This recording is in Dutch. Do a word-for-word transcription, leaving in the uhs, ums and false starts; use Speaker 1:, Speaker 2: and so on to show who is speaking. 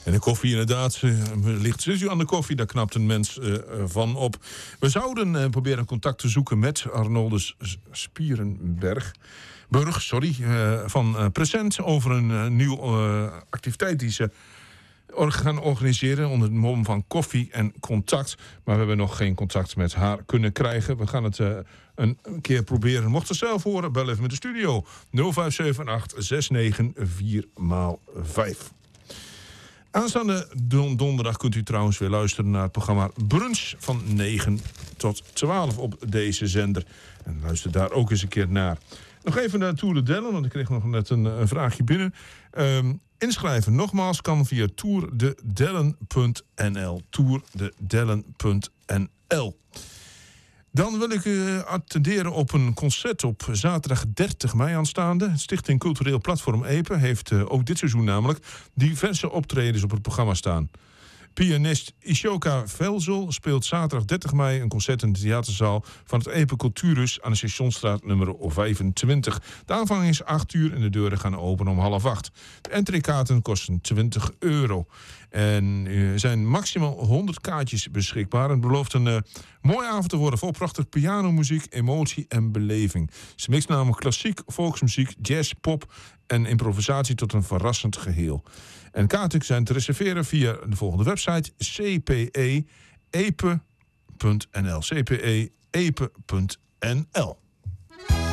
Speaker 1: En de koffie inderdaad, uh, ligt zit u aan de koffie, daar knapt een mens uh, van op. We zouden uh, proberen contact te zoeken met Arnoldus Spierenberg. Burg, sorry, uh, van uh, Present over een uh, nieuwe uh, activiteit die ze gaan organiseren onder het mom van koffie en contact. Maar we hebben nog geen contact met haar kunnen krijgen. We gaan het uh, een, een keer proberen. Mocht het zelf horen, bel even met de studio. nul vijf zeven acht zes negen vier vijf. Aanstaande don- donderdag kunt u trouwens weer luisteren naar het programma Brunch van negen tot twaalf op deze zender. En luister daar ook eens een keer naar. Nog even naar Tour de Dellen, want ik kreeg nog net een, een vraagje binnen. Um, inschrijven nogmaals kan via tourdedellen punt n l. tourdedellen punt n l. Dan wil ik u attenderen op een concert op zaterdag dertig mei aanstaande. Stichting Cultureel Platform Epe heeft uh, ook dit seizoen namelijk diverse optredens op het programma staan. Pianist Ishoka Velzel speelt zaterdag dertig mei een concert in de theaterzaal van het Epe Culturus aan de Stationsstraat nummer vijfentwintig. De aanvang is acht uur en de deuren gaan open om half acht. De entreekaarten kosten twintig euro. En er zijn maximaal honderd kaartjes beschikbaar. Het belooft een uh, mooie avond te worden vol prachtig pianomuziek, emotie en beleving. Ze mixt namelijk klassiek, volksmuziek, jazz, pop en improvisatie tot een verrassend geheel. En kaarten zijn te reserveren via de volgende website c p e epe punt n l. c p e epe punt n l.